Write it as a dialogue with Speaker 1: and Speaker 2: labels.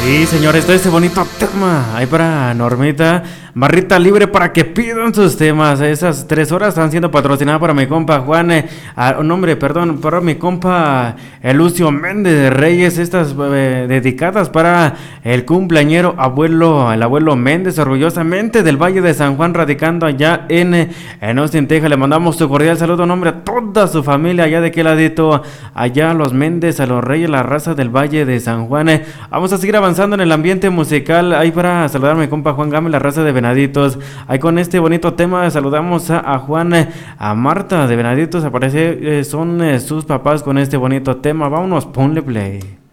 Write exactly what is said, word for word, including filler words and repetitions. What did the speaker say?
Speaker 1: Sí, señores, de este bonito tema. Ahí para Normita, barrita libre para que pidan sus temas. Esas tres horas están siendo patrocinadas para mi compa Juan. Eh, ah, nombre, perdón, para mi compa el Lucio Méndez de Reyes. Estas eh, dedicadas para el cumpleañero abuelo, el abuelo Méndez, orgullosamente del Valle de San Juan, radicando allá en, eh, en Austin, Texas. Le mandamos su cordial saludo, nombre a toda su familia allá de aquel ladito, allá a los Méndez, a los Reyes, la raza del Valle de San Juan. Eh, vamos a seguir avanzando en el ambiente musical. Ahí para saludar a mi compa Juan Gámez, la raza de Venaditos. Ahí con este bonito tema saludamos a, a Juan, eh, a Marta de Venaditos. Aparece, eh, son eh, sus papás con este bonito tema. Vámonos, ponle play.